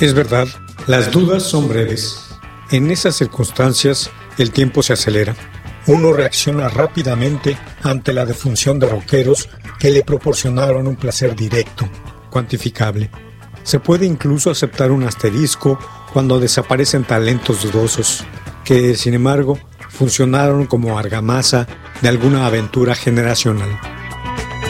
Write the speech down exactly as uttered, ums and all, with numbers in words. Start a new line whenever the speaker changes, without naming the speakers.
Es verdad, las dudas son breves. En esas circunstancias, el tiempo se acelera. Uno reacciona rápidamente ante la defunción de rockeros que le proporcionaron un placer directo, cuantificable. Se puede incluso aceptar un asterisco cuando desaparecen talentos dudosos, que, sin embargo, funcionaron como argamasa de alguna aventura generacional.